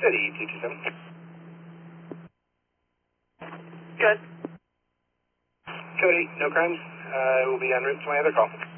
City, 227. Good. Cody, no crimes. We'll be en route to my other call.